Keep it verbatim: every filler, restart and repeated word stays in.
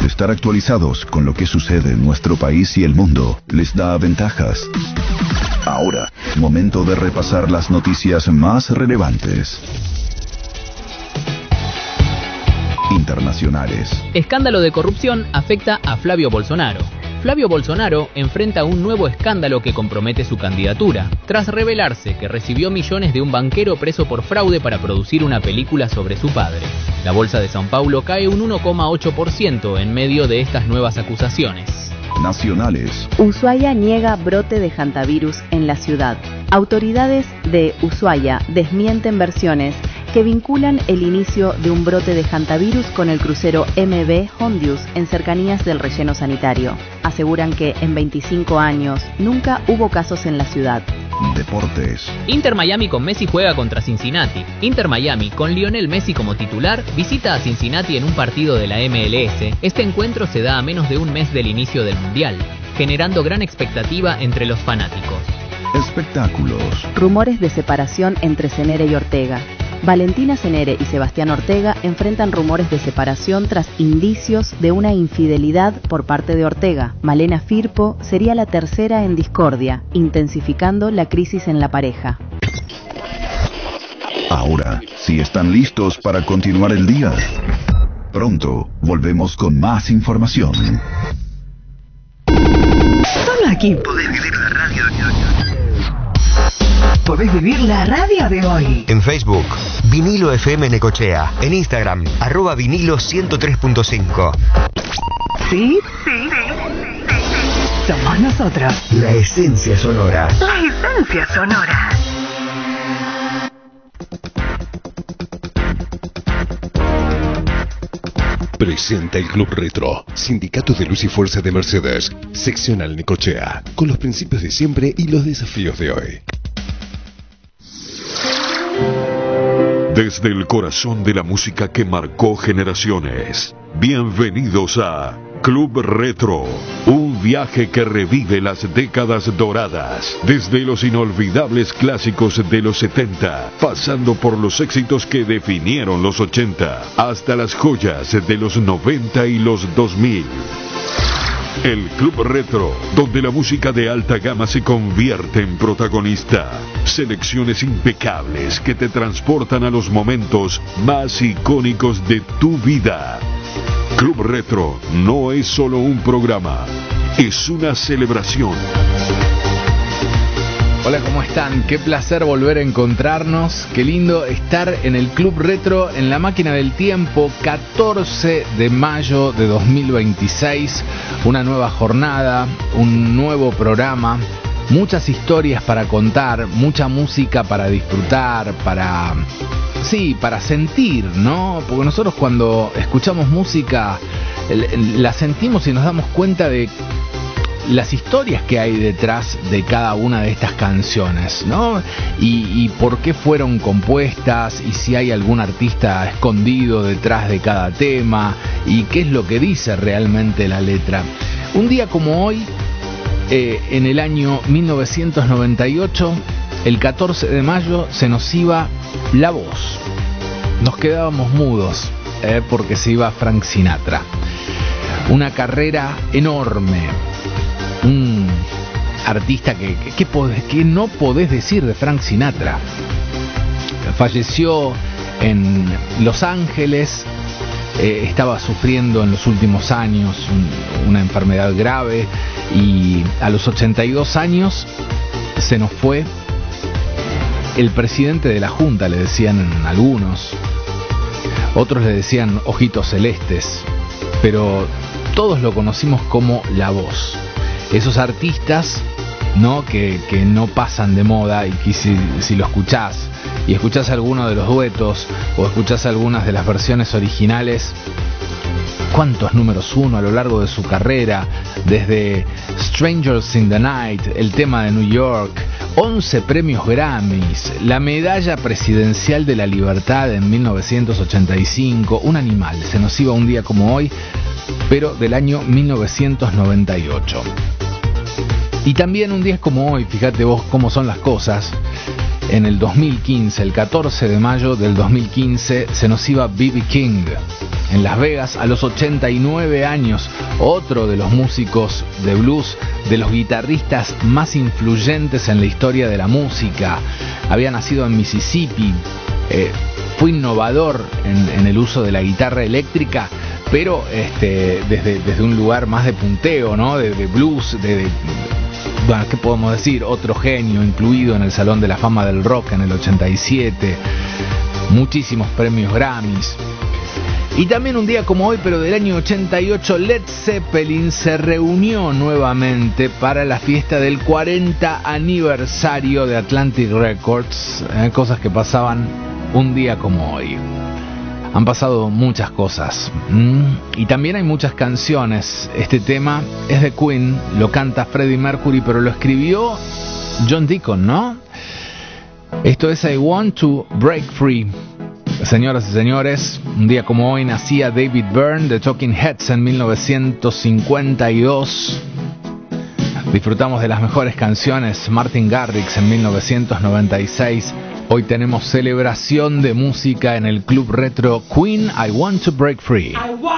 Estar actualizados con lo que sucede en nuestro país y el mundo les da ventajas. Ahora, momento de repasar las noticias más relevantes. Internacionales. Escándalo de corrupción afecta a Flavio Bolsonaro. Flavio Bolsonaro enfrenta un nuevo escándalo que compromete su candidatura, tras revelarse que recibió millones de un banquero preso por fraude para producir una película sobre su padre. La bolsa de São Paulo cae un uno coma ocho por ciento en medio de estas nuevas acusaciones. Nacionales. Ushuaia niega brote de hantavirus en la ciudad. Autoridades de Ushuaia desmienten versiones que vinculan el inicio de un brote de hantavirus con el crucero M V Hondius en cercanías del relleno sanitario. Aseguran que en veinticinco años nunca hubo casos en la ciudad. Deportes. Inter Miami con Messi juega contra Cincinnati. Inter Miami, con Lionel Messi como titular, visita a Cincinnati en un partido de la M L S. Este encuentro se da a menos de un mes del inicio del Mundial, generando gran expectativa entre los fanáticos. Espectáculos. Rumores de separación entre Cenere y Ortega. Valentina Cenere y Sebastián Ortega enfrentan rumores de separación tras indicios de una infidelidad por parte de Ortega. Malena Firpo sería la tercera en discordia, intensificando la crisis en la pareja. Ahora, si están listos para continuar el día, pronto volvemos con más información. Solo aquí podés vivir la radio. Podés vivir la radio de hoy. En Facebook, Vinilo F M Necochea. En Instagram, arroba vinilo ciento tres punto cinco. ¿Sí? Sí, sí, sí, sí. Somos nosotros. La esencia sonora. La esencia sonora. Presenta el Club Retro, Sindicato de Luz y Fuerza de Mercedes, seccional Necochea, con los principios de siempre y los desafíos de hoy. Desde el corazón de la música que marcó generaciones, bienvenidos a Club Retro, un viaje que revive las décadas doradas, desde los inolvidables clásicos de los setenta, pasando por los éxitos que definieron los ochenta, hasta las joyas de los noventa y los dos mil. El Club Retro, donde la música de alta gama se convierte en protagonista. Selecciones impecables que te transportan a los momentos más icónicos de tu vida. Club Retro no es solo un programa, es una celebración. Hola, ¿cómo están? Qué placer volver a encontrarnos. Qué lindo estar en el Club Retro, en la máquina del tiempo, catorce de mayo de dos mil veintiséis. Una nueva jornada, un nuevo programa, muchas historias para contar, mucha música para disfrutar, para... sí, para sentir, ¿no? Porque nosotros cuando escuchamos música la sentimos y nos damos cuenta de las historias que hay detrás de cada una de estas canciones, ¿no? Y, y por qué fueron compuestas, y si hay algún artista escondido detrás de cada tema, y qué es lo que dice realmente la letra. Un día como hoy, eh, en el año mil novecientos noventa y ocho, el catorce de mayo, se nos iba la voz. Nos quedábamos mudos, eh, porque se iba Frank Sinatra. Una carrera enorme. Un artista que, que, que, podés, que no podés decir de Frank Sinatra. Falleció en Los Ángeles, eh, estaba sufriendo en los últimos años un, una enfermedad grave, y a los ochenta y dos años se nos fue el presidente de la Junta, le decían algunos, otros le decían ojitos celestes, pero todos lo conocimos como La Voz. Esos artistas, ¿no? Que, que no pasan de moda, y que si, si lo escuchás y escuchás alguno de los duetos o escuchás algunas de las versiones originales, cuántos números uno a lo largo de su carrera, desde Strangers in the Night, el tema de New York, once premios Grammys, la medalla presidencial de la libertad en mil novecientos ochenta y cinco, un animal. Se nos iba un día como hoy, pero del año mil novecientos noventa y ocho. Y también un día como hoy, fíjate vos cómo son las cosas, en el dos mil quince, el catorce de mayo del dos mil quince, se nos iba B B King. en Las Vegas a los ochenta y nueve años, otro de los músicos de blues, de los guitarristas más influyentes en la historia de la música. Había nacido en Mississippi, eh, fue innovador en, en el uso de la guitarra eléctrica, pero este, desde, desde un lugar más de punteo, ¿no? De, de blues, de, de bueno, ¿qué podemos decir? Otro genio incluido en el Salón de la Fama del Rock en el ochenta y siete, muchísimos premios Grammys. Y también un día como hoy, pero del año ochenta y ocho, Led Zeppelin se reunió nuevamente para la fiesta del cuarenta aniversario de Atlantic Records, eh, cosas que pasaban un día como hoy. Han pasado muchas cosas, ¿Mm? y también hay muchas canciones. Este tema es de Queen, lo canta Freddie Mercury, pero lo escribió John Deacon, ¿no? Esto es I Want to Break Free. Señoras y señores, un día como hoy nacía David Byrne de Talking Heads en mil novecientos cincuenta y dos. Disfrutamos de las mejores canciones, Martin Garrix en mil novecientos noventa y seis. Hoy tenemos celebración de música en el Club Retro. Queen, I Want to Break Free.